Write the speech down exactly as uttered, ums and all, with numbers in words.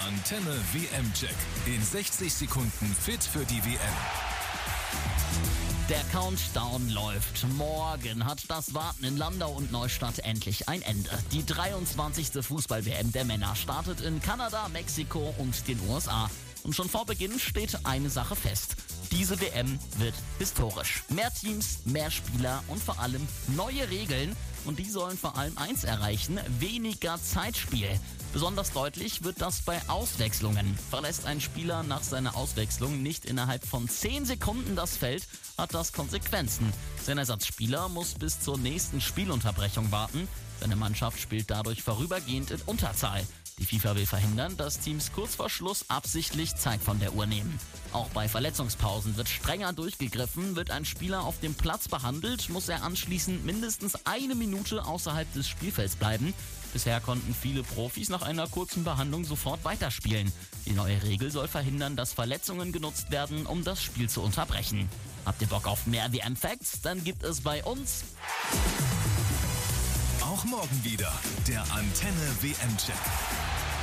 Antenne W M-Check. In sechzig Sekunden fit für die W M. Der Countdown läuft. Morgen hat das Warten in Landau und Neustadt endlich ein Ende. Die dreiundzwanzigste Fußball-W M der Männer startet in Kanada, Mexiko und den U S A. Und schon vor Beginn steht eine Sache fest. Diese W M wird historisch. Mehr Teams, mehr Spieler und vor allem neue Regeln. Und die sollen vor allem eins erreichen: weniger Zeitspiel. Besonders deutlich wird das bei Auswechslungen. Verlässt ein Spieler nach seiner Auswechslung nicht innerhalb von zehn Sekunden das Feld, hat das Konsequenzen. Sein Ersatzspieler muss bis zur nächsten Spielunterbrechung warten. Seine Mannschaft spielt dadurch vorübergehend in Unterzahl. Die FIFA will verhindern, dass Teams kurz vor Schluss absichtlich Zeit von der Uhr nehmen. Auch bei Verletzungspausen wird strenger durchgegriffen. Wird ein Spieler auf dem Platz behandelt, muss er anschließend mindestens eine Minute außerhalb des Spielfelds bleiben. Bisher konnten viele Profis nach einer kurzen Behandlung sofort weiterspielen. Die neue Regel soll verhindern, dass Verletzungen genutzt werden, um das Spiel zu unterbrechen. Habt ihr Bock auf mehr W M-Facts? Dann gibt es bei uns Auch morgen wieder der Antenne W M-Check.